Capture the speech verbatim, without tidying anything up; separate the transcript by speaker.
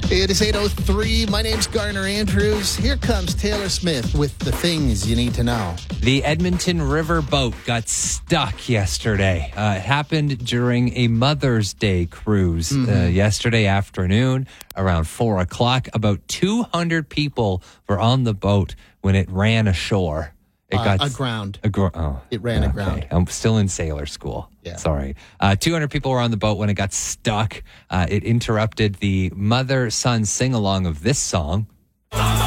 Speaker 1: It is eight oh three. My name's Garner Andrews. Here comes Taylor Smith with the things you need to know.
Speaker 2: The Edmonton River boat got stuck yesterday. Uh, it happened during a Mother's Day cruise mm-hmm. uh, yesterday afternoon around four o'clock. About two hundred people were on the boat when it ran ashore. It
Speaker 1: uh,
Speaker 2: got
Speaker 1: aground.
Speaker 2: Agro- oh,
Speaker 1: it ran
Speaker 2: okay.
Speaker 1: aground.
Speaker 2: I'm still in sailor school. Yeah. Sorry. Uh, two hundred people were on the boat when it got stuck. Uh, it interrupted the mother-son sing-along of this song.